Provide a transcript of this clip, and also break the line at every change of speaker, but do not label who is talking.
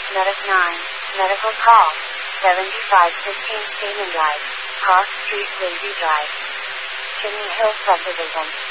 Medic 9, medical call, 7515 Stadium Drive, Cross Street, Lazy Drive, Chimney Hill Subdivision.